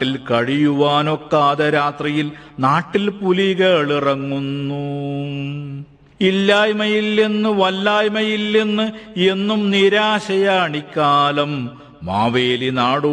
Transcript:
നാട്ടിൽ കഴിയുവാനൊക്കാതെ രാത്രിയിൽ നാട്ടിൽ പുലികളിറങ്ങുന്നു. ഇല്ലായ്മയില്ലെന്ന് വല്ലായ്മയില്ലെന്ന് എന്നും നിരാശയാണിക്കാലം. മാവേലി നാടു